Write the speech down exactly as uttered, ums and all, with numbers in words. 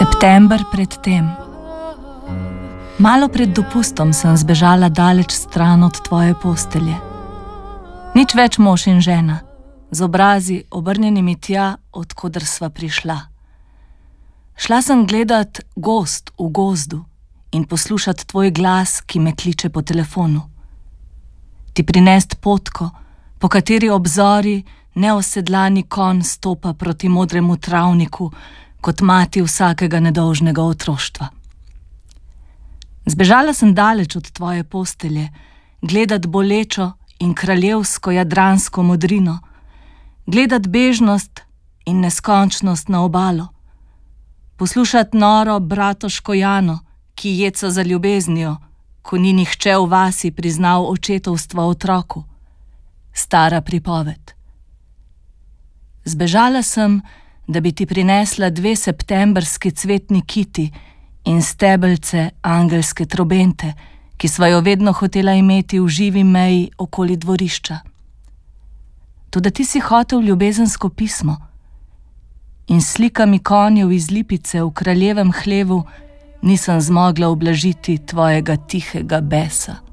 September pred tem. Malo pred dopustom sem zbežala daleč stran od tvoje postelje. Nič več mož in žena, z obrazi obrnjenimi tja, odkoder sva prišla. Šla sem gledat gozd v gozdu in poslušat tvoj glas, ki me kliče po telefonu. Ti prinest potko, po kateri obzori neosedlani konj stopa proti modremu travniku, kot mati vsakega nedolžnega otroštva. Zbežala sem daleč od tvoje postelje, gledat bolečo in kraljevsko jadransko modrino, gledat bežnost in neskončnost na obalo, poslušat noro bratoško Jano, ki jeca za ljubeznijo, ko ni nihče v vasi priznal očetovstva otroku. Stara pripoved. Zbežala sem, da bi ti prinesla dve septembrski cvetni kiti in stebelce angelske trobente, ki sva jo vedno hotela imeti v živi meji okoli dvorišča. Toda ti si hotel ljubezensko pismo in slikami konjev iz lipice v kraljevem hlevu nisem zmogla ublažiti tvojega tihega besa.